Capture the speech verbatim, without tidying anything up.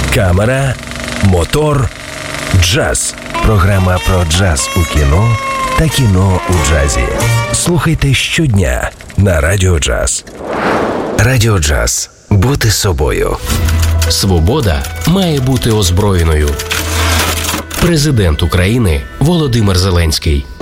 камера, мотор, джаз. Програма про джаз у кіно та кіно у джазі. Слухайте щодня на Радіо Джаз. Радіо Джаз. Бути собою. Свобода має бути озброєною. Президент України Володимир Зеленський.